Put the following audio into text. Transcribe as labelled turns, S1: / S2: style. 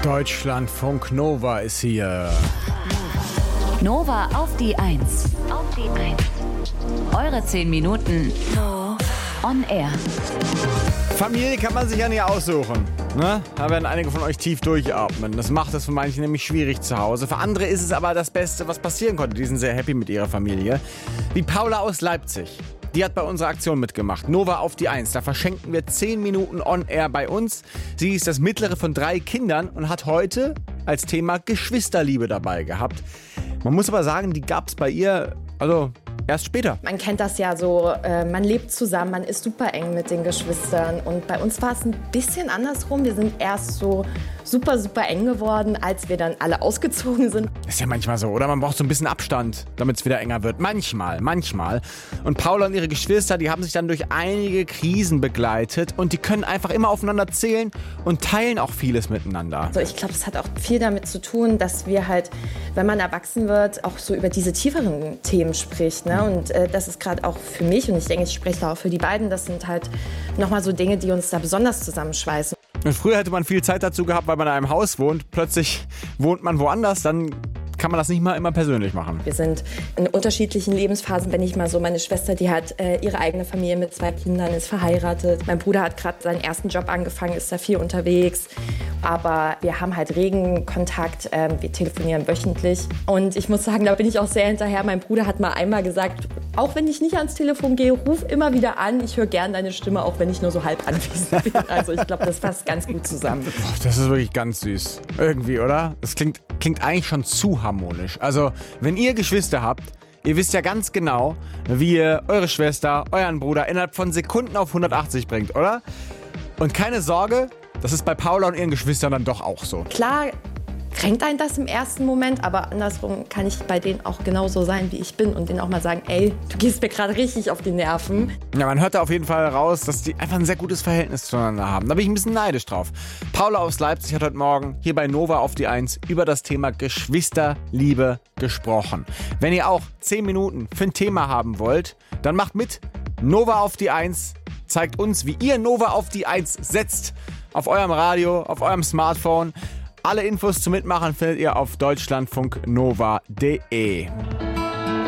S1: Deutschlandfunk Nova ist hier.
S2: Nova auf die 1. Eure 10 Minuten on air.
S1: Familie kann man sich ja nicht aussuchen. Ne? Da werden einige von euch tief durchatmen. Das macht es für manche nämlich schwierig zu Hause. Für andere ist es aber das Beste, was passieren konnte. Die sind sehr happy mit ihrer Familie. Wie Paula aus Leipzig. Die hat bei unserer Aktion mitgemacht. Nova auf die 1. Da verschenken wir 10 Minuten on air bei uns. Sie ist das mittlere von 3 Kindern und hat heute als Thema Geschwisterliebe dabei gehabt. Man muss aber sagen, die gab es bei ihr, erst später.
S3: Man kennt das ja so, man lebt zusammen, man ist super eng mit den Geschwistern. Und bei uns war es ein bisschen andersrum. Wir sind erst so super, super eng geworden, als wir dann alle ausgezogen sind.
S1: Ist ja manchmal so, oder? Man braucht so ein bisschen Abstand, damit es wieder enger wird. Manchmal. Und Paula und ihre Geschwister, die haben sich dann durch einige Krisen begleitet und die können einfach immer aufeinander zählen und teilen auch vieles miteinander.
S3: Also ich glaube, es hat auch viel damit zu tun, dass wir halt, wenn man erwachsen wird, auch so über diese tieferen Themen spricht. Ne? Und das ist gerade auch für mich, und ich denke, ich spreche da auch für die beiden, das sind halt nochmal so Dinge, die uns da besonders zusammenschweißen.
S1: Und früher hätte man viel Zeit dazu gehabt, weil man in einem Haus wohnt. Plötzlich wohnt man woanders, dann kann man das nicht mal immer persönlich machen.
S3: Wir sind in unterschiedlichen Lebensphasen. Wenn ich mal so, meine Schwester, die hat ihre eigene Familie mit 2 Kindern, ist verheiratet. Mein Bruder hat gerade seinen ersten Job angefangen, ist da viel unterwegs. Aber wir haben halt regen Kontakt, wir telefonieren wöchentlich. Und ich muss sagen, da bin ich auch sehr hinterher. Mein Bruder hat mal einmal gesagt, auch wenn ich nicht ans Telefon gehe, ruf immer wieder an. Ich höre gern deine Stimme, auch wenn ich nur so halb anwesend bin. Also ich glaube, das passt ganz gut zusammen.
S1: Das ist wirklich ganz süß. Irgendwie, oder? Das klingt eigentlich schon zu harmonisch. Also, wenn ihr Geschwister habt, ihr wisst ja ganz genau, wie ihr eure Schwester, euren Bruder innerhalb von Sekunden auf 180 bringt, oder? Und keine Sorge, das ist bei Paula und ihren Geschwistern dann doch auch so.
S3: Klar kränkt einen das im ersten Moment, aber andersrum kann ich bei denen auch genauso sein, wie ich bin und denen auch mal sagen, ey, du gehst mir gerade richtig auf die Nerven.
S1: Ja, man hört da auf jeden Fall raus, dass die einfach ein sehr gutes Verhältnis zueinander haben. Da bin ich ein bisschen neidisch drauf. Paula aus Leipzig hat heute Morgen hier bei Nova auf die 1 über das Thema Geschwisterliebe gesprochen. Wenn ihr auch 10 Minuten für ein Thema haben wollt, dann macht mit. Nova auf die 1 zeigt uns, wie ihr Nova auf die 1 setzt. Auf eurem Radio, auf eurem Smartphone. Alle Infos zum Mitmachen findet ihr auf deutschlandfunknova.de.